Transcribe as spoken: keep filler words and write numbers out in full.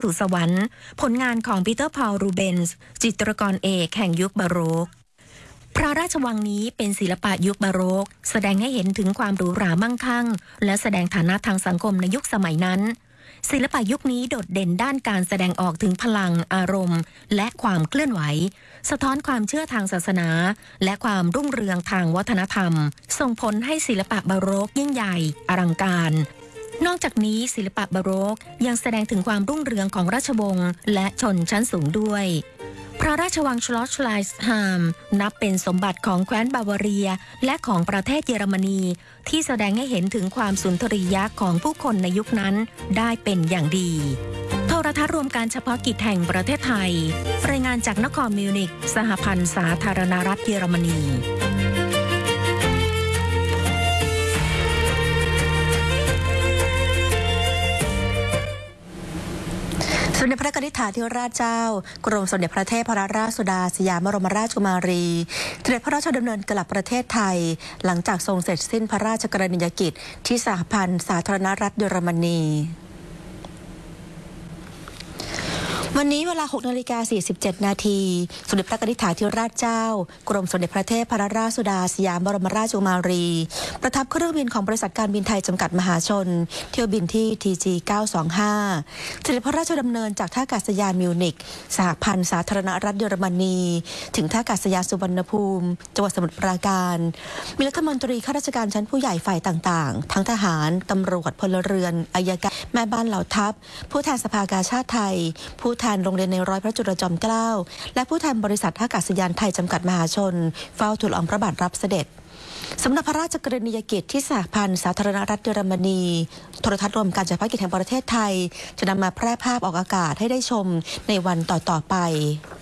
สู่สวรรค์ผลงานของปีเตอร์พอล รูเบนส์จิตรกรเอกแห่งยุคบาโรกพระราชวังนี้เป็นศิลปะยุคบาโรกแสดงให้เห็นถึงความหรูหรามั่งคั่งและแสดงฐานะทางสังคมในยุคสมัยนั้นศิลปะยุคนี้โดดเด่นด้านการแสดงออกถึงพลังอารมณ์และความเคลื่อนไหวสะท้อนความเชื่อทางศาสนาและความรุ่งเรืองทางวัฒนธรรมส่งผลให้ศิลปะบาโรกยิ่งใหญ่อลังการนอกจากนี้ศิลปะบาโรกยังแสดงถึงความรุ่งเรืองของราชวงศ์และชนชั้นสูงด้วยพระราชวังชลอชไลส์ฮามนับเป็นสมบัติของแคว้นบาวาเรียและของประเทศเยอรมนีที่แสดงให้เห็นถึงความสุนทรียะของผู้คนในยุคนั้นได้เป็นอย่างดีโทรทัศน์รวมการเฉพาะกิจแห่งประเทศไทยรายงานจากนครมิวนิกสหพันธ์สาธารณรัฐเยอรมนีสมเด็จพระกนิษฐาธิราชเจ้ากรมสมเด็จพระเทพรัตนราชสุดาสยามบรมราชกุมารีเสด็จพระราชดำเนินกลับประเทศไทยหลังจากทรงเสร็จสิ้นพระราชกรณียกิจที่สหพันธ์สาธารณรัฐเยอรมนีวันนี้เวลา หกนาฬิกาสี่สิบเจ็ด นาทีสมเด็จพระกนิษฐาธิราชเจ้ากรมสมเด็จพระเทพรัตนราชสุดาสยามบรมราชกุมารีประทับเครื่องบินของบริษัทการบินไทยจำกัดมหาชนเที่ยวบินที่ ที จี เก้าสองห้า เสด็จพระราชดำเนินจากท่าอากาศยานมิวนิกสหพันธ์สาธารณรัฐเยอรมนีถึงท่าอากาศยานสุวรรณภูมิจังหวัดสมุทรปราการมีรัฐมนตรีข้าราชการชั้นผู้ใหญ่ฝ่ายต่างๆทั้งทหารตำรวจพลเรือนอัยการแม่บ้านเหล่าทัพผู้แทนสภากาชาติไทยผู้แทนโรงเรียนในร้อยพระจุลจอมเกล้าและผู้แทนบริษัทท่าอากาศยานไทยจำกัดมหาชนเฝ้าทูลละอองพระบาทรับเสด็จสำนักพระราชกรณียกิจที่สหพันธ์สาธารณรัฐเยอรมนีโทรทัศน์รวมการเฉพาะกิจแห่งประเทศไทยจะนำมาแพร่ภาพออกอากาศให้ได้ชมในวันต่อๆไป